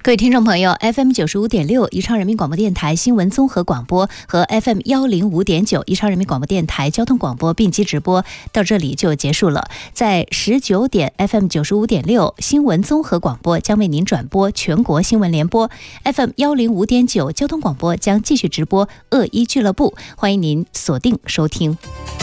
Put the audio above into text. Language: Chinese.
各位听众朋友 ，FM 95.6宜昌人民广播电台新闻综合广播和 FM 105.9宜昌人民广播电台交通广播并机直播到这里就结束了。在19点 FM 95.6新闻综合广播将为您转播全国新闻联播 ，FM 105.9交通广播将继续直播恶一俱乐部，欢迎您锁定收听。